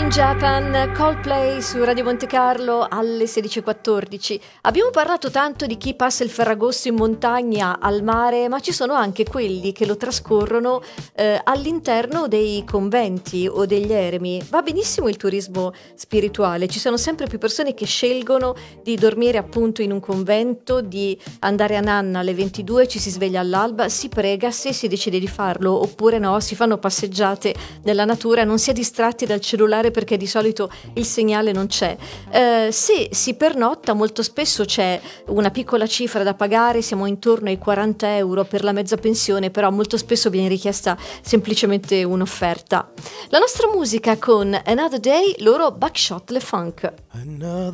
Japan, Coldplay su Radio Monte Carlo alle 16:14. Abbiamo parlato tanto di chi passa il Ferragosto in montagna, al mare, ma ci sono anche quelli che lo trascorrono all'interno dei conventi o degli eremi. Va benissimo il turismo spirituale, ci sono sempre più persone che scelgono di dormire appunto in un convento, di andare a nanna alle 22, ci si sveglia all'alba, si prega se si decide di farlo, oppure no, si fanno passeggiate nella natura, non si è distratti dal cellulare perché di solito il segnale non c'è. Se si pernotta molto spesso c'è una piccola cifra da pagare, siamo intorno ai 40 euro per la mezza pensione, però molto spesso viene richiesta semplicemente un'offerta. La nostra musica con Another Day, loro Buckshot Le Funk.